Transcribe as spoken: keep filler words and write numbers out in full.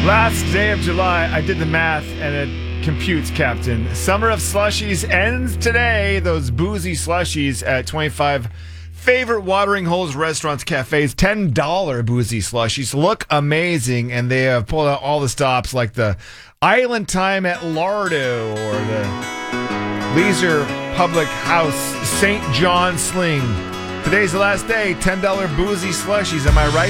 Last day of July, I did the math and it computes, Captain. Summer of Slushies ends today. Those boozy slushies at twenty-five favorite watering holes, restaurants, cafes. ten dollars boozy slushies look amazing, and they have pulled out all the stops like the Island Time at Lardo or the Leisure Public House Saint John Sling. Today's the last day. ten dollars boozy slushies. Am I right?